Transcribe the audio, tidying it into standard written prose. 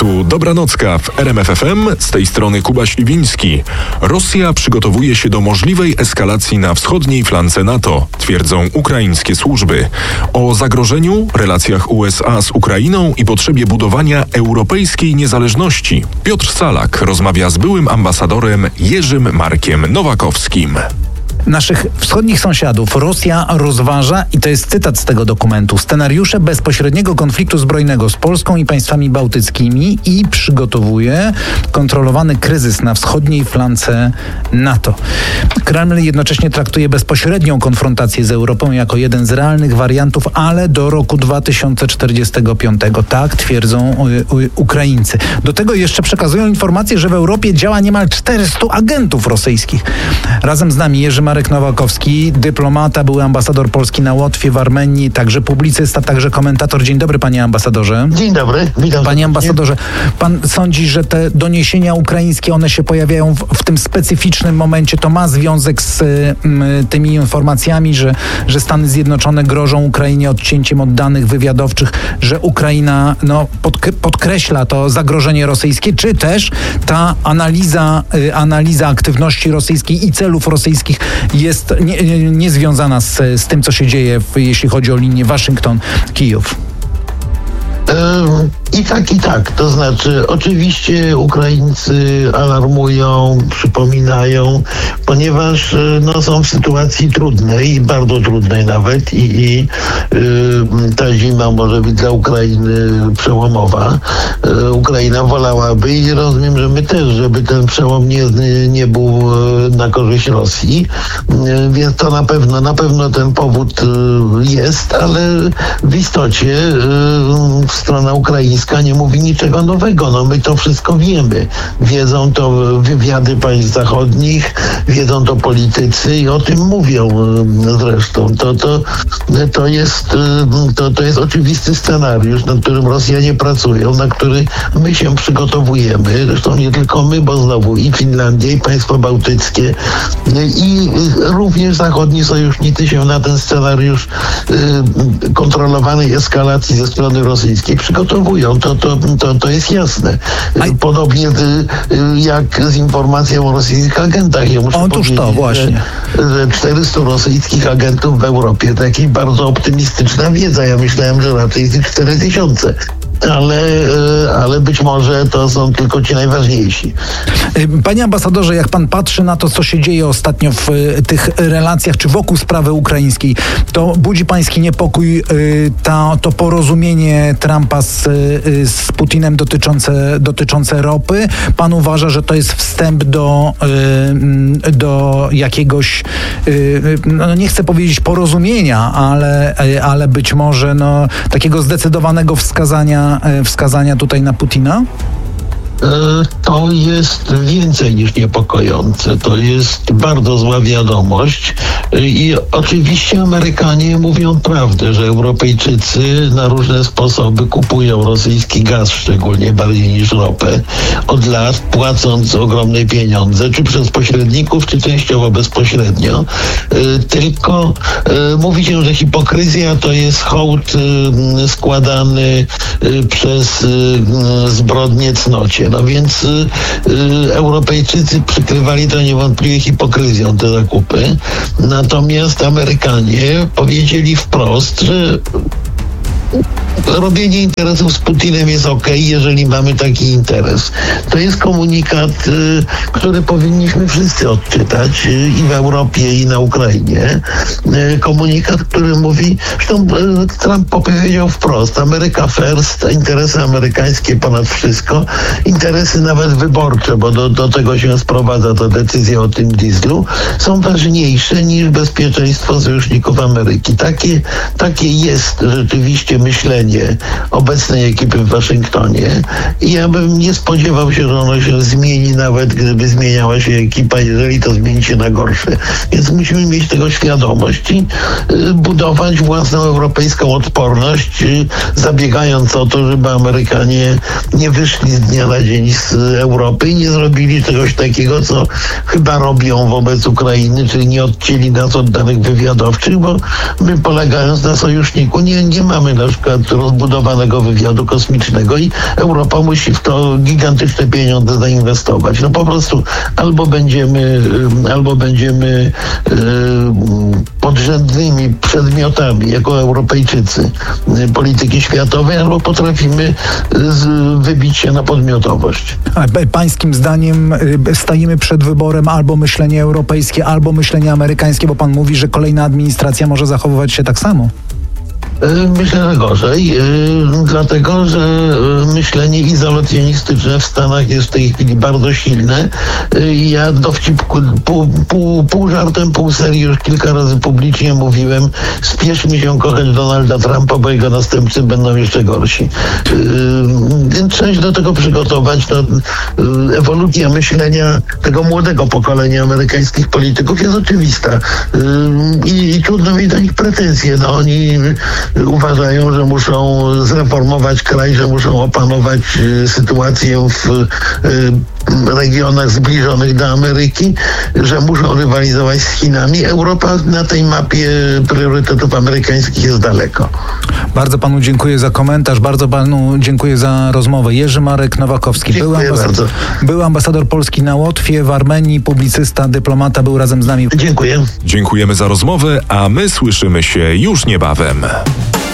Tu Dobranocka w RMF FM, z tej strony Kuba Śliwiński. Rosja przygotowuje się do możliwej eskalacji na wschodniej flance NATO, twierdzą ukraińskie służby. O zagrożeniu, relacjach USA z Ukrainą i potrzebie budowania europejskiej niezależności Piotr Salak rozmawia z byłym ambasadorem Jerzym Markiem Nowakowskim. Naszych wschodnich sąsiadów Rosja rozważa, i to jest cytat z tego dokumentu, scenariusze bezpośredniego konfliktu zbrojnego z Polską i państwami bałtyckimi i przygotowuje kontrolowany kryzys na wschodniej flance NATO. Kreml jednocześnie traktuje bezpośrednią konfrontację z Europą jako jeden z realnych wariantów, ale do roku 2045. Tak twierdzą Ukraińcy. Do tego jeszcze przekazują informację, że w Europie działa niemal 400 agentów rosyjskich. Razem z nami Jerzy Marek Nowakowski, dyplomata, były ambasador Polski na Łotwie, w Armenii, także publicysta, także komentator. Dzień dobry, panie ambasadorze. Dzień dobry, witam. Panie ambasadorze, pan sądzi, że te doniesienia ukraińskie, one się pojawiają w tym specyficznym momencie, to ma związek z tymi informacjami, że Stany Zjednoczone grożą Ukrainie odcięciem od danych wywiadowczych, że Ukraina podkreśla to zagrożenie rosyjskie, czy też ta analiza aktywności rosyjskiej i celów rosyjskich jest niezwiązana z tym, co się dzieje, jeśli chodzi o linię Waszyngton-Kijów? I tak. To znaczy, oczywiście Ukraińcy alarmują, przypominają, ponieważ są w sytuacji trudnej, bardzo trudnej nawet i ta zima może być dla Ukrainy przełomowa. Ukraina wolałaby i rozumiem, że my też, żeby ten przełom nie był na korzyść Rosji, więc to na pewno ten powód jest, ale w istocie strona ukraińska nie mówi niczego nowego. My to wszystko wiemy. Wiedzą to wywiady państw zachodnich, wiedzą to politycy i o tym mówią zresztą. To jest oczywisty scenariusz, nad którym Rosjanie pracują, na który my się przygotowujemy. Zresztą nie tylko my, bo znowu i Finlandia, i państwa bałtyckie, i również zachodni sojusznicy się na ten scenariusz kontrolowanej eskalacji ze strony rosyjskiej przygotowują. To jest jasne. Podobnie jak z informacją o rosyjskich agentach. Ja muszę powiedzieć, to właśnie. Że 400 rosyjskich agentów w Europie to jakaś bardzo optymistyczna wiedza. Ja myślałem, że raczej jest 4000. Ale być może to są tylko ci najważniejsi. Panie ambasadorze, jak pan patrzy na to, co się dzieje ostatnio w tych relacjach, czy wokół sprawy ukraińskiej, to budzi pański niepokój to porozumienie Trumpa z Putinem dotyczące ropy? Pan uważa, że to jest wstęp do jakiegoś, nie chcę powiedzieć porozumienia, ale być może takiego zdecydowanego wskazania tutaj na Putina? To jest więcej niż niepokojące. To jest bardzo zła wiadomość i oczywiście Amerykanie mówią prawdę, że Europejczycy na różne sposoby kupują rosyjski gaz, szczególnie bardziej niż ropę, od lat, płacąc ogromne pieniądze, czy przez pośredników, czy częściowo bezpośrednio. Tylko mówi się, że hipokryzja to jest hołd składany przez zbrodnię cnocie. Więc Europejczycy przykrywali to niewątpliwie hipokryzją, te zakupy. Natomiast Amerykanie powiedzieli wprost, że robienie interesów z Putinem jest okej, jeżeli mamy taki interes. To jest komunikat, który powinniśmy wszyscy odczytać i w Europie, i na Ukrainie. Komunikat, który mówi, zresztą Trump powiedział wprost, America first, interesy amerykańskie ponad wszystko, interesy nawet wyborcze, bo do tego się sprowadza ta decyzja o tym dieslu, są ważniejsze niż bezpieczeństwo sojuszników Ameryki. Takie jest rzeczywiście myślenie obecnej ekipy w Waszyngtonie i ja bym nie spodziewał się, że ono się zmieni, nawet gdyby zmieniała się ekipa, jeżeli to zmieni się na gorsze. Więc musimy mieć tego świadomość i budować własną europejską odporność, zabiegając o to, żeby Amerykanie nie wyszli z dnia na dzień z Europy i nie zrobili czegoś takiego, co chyba robią wobec Ukrainy, czyli nie odcięli nas od danych wywiadowczych, bo my, polegając na sojuszniku, nie mamy na przykład rozbudowanego wywiadu kosmicznego i Europa musi w to gigantyczne pieniądze zainwestować. No po prostu albo będziemy podrzędnymi przedmiotami jako Europejczycy polityki światowej, albo potrafimy wybić się na podmiotowość. A pańskim zdaniem stajemy przed wyborem albo myślenie europejskie, albo myślenie amerykańskie, bo pan mówi, że kolejna administracja może zachowywać się tak samo? Myślę, że gorzej, dlatego że myślenie izolacjonistyczne w Stanach jest w tej chwili bardzo silne. Ja dowcipku pół żartem, pół serii już kilka razy publicznie mówiłem: spieszmy się kochać Donalda Trumpa, bo jego następcy będą jeszcze gorsi. Więc trzeba się do tego przygotować. Ewolucja myślenia tego młodego pokolenia amerykańskich polityków jest oczywista i trudno mieć do nich pretensje. Oni uważają, że muszą zreformować kraj, że muszą opanować sytuację w regionach zbliżonych do Ameryki, że muszą rywalizować z Chinami. Europa na tej mapie priorytetów amerykańskich jest daleko. Bardzo panu dziękuję za komentarz, bardzo panu dziękuję za rozmowę. Jerzy Marek Nowakowski, był ambasador Polski na Łotwie, w Armenii, publicysta, dyplomata, był razem z nami. Dziękuję. Dziękujemy za rozmowę, a my słyszymy się już niebawem.